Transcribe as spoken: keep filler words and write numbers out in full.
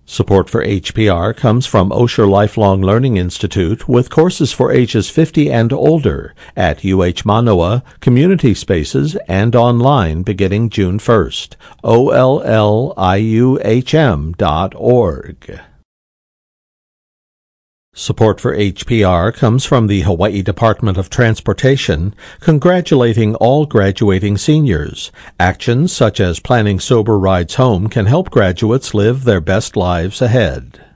Support for H P R comes from Osher Lifelong Learning Institute with courses for ages fifty and older at U H Manoa, community spaces, and online beginning June first. O L L I U H M dot org. Support for H P R comes from the Hawaii Department of Transportation, congratulating all graduating seniors. Actions such as planning sober rides home can help graduates live their best lives ahead.